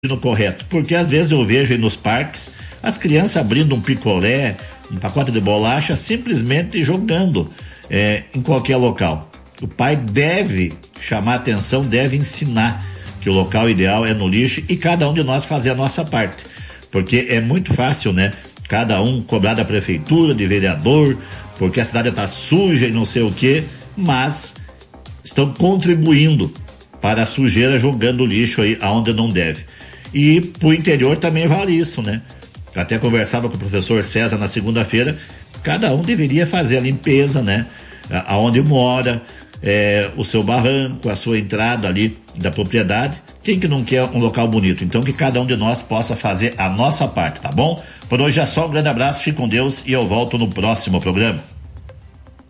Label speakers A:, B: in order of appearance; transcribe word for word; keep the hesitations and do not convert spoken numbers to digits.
A: no correto, porque às vezes eu vejo aí nos parques as crianças abrindo um picolé, um pacote de bolacha, simplesmente jogando é, em qualquer local. O pai deve chamar atenção, deve ensinar que o local ideal é no lixo e cada um de nós fazer a nossa parte, porque é muito fácil, né? Cada um cobrar da prefeitura, de vereador, porque a cidade está suja e não sei o quê, mas estão contribuindo para a sujeira jogando lixo aí aonde não deve. E pro interior também vale isso, né? Eu até conversava com o professor César na segunda-feira, cada um deveria fazer a limpeza, né? Aonde mora, é, o seu barranco, a sua entrada ali da propriedade. Quem que não quer um local bonito? Então que cada um de nós possa fazer a nossa parte, tá bom? Por hoje é só, um grande abraço, fique com Deus e eu volto no próximo programa.